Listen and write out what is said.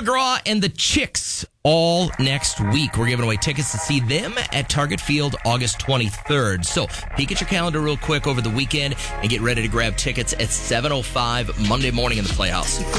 McGraw and the Chicks all next week. We're giving away tickets to see them at Target Field August 23rd. So peek at your calendar real quick over the weekend and get ready to grab tickets at 7:05 Monday morning in the Playhouse.